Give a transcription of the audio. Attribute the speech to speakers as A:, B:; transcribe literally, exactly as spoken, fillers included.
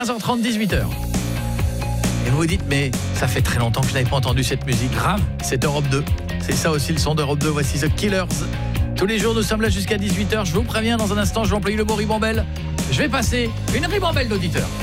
A: quinze heures trente, dix-huit heures. Et vous vous dites, mais ça fait très longtemps que je n'avais pas entendu cette musique. Grave, c'est Europe deux. C'est ça aussi le son d'Europe deux. Voici The Killers. Tous les jours, nous sommes là jusqu'à dix-huit heures. Je vous préviens, dans un instant, je vais employer le mot ribambelle. Je vais passer une ribambelle d'auditeurs.